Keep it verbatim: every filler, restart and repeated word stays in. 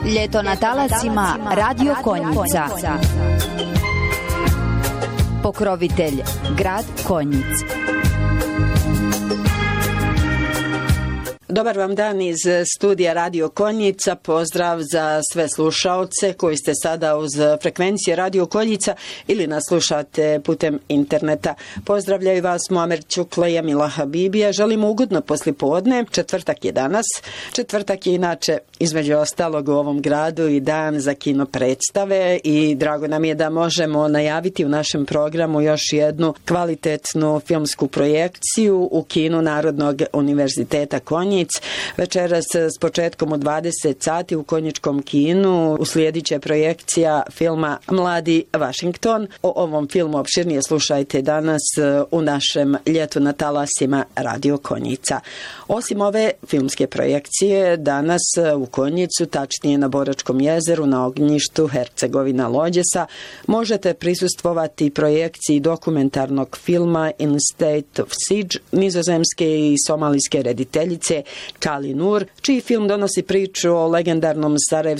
Ljeto na talasima Radio Konjica. Pokrovitelj grad Konjic. Dobar vam dan iz studija Radio Konjica. Pozdrav za sve slušaoce koji ste sada uz frekvencije Radio Konjica ili nas slušate putem interneta. Pozdravljaju vas Muamer Čukla i Amila Habibija. Želimo ugodno poslijepodne. Četvrtak je danas. Četvrtak je inače između ostalog u ovom gradu i dan za kino predstave i drago nam je da možemo najaviti u našem programu još jednu kvalitetnu filmsku projekciju u kinu Narodnog univerziteta Konjic. Večeras s početkom u dvadeset sati u Konjičkom kinu uslijedit će projekcija filma Mladi Washington. O ovom filmu opširnije slušajte danas u našem Ljetu na talasima Radio Konjica. Osim ove filmske projekcije, danas u Konjicu, tačnije na Boračkom jezeru, na ognjištu Hercegovina Lođesa, možete prisustvovati projekciji dokumentarnog filma In State of Siege nizozemske i somalijske rediteljice Kali Nur, čiji film donosi priču o legendarnom sarajevskom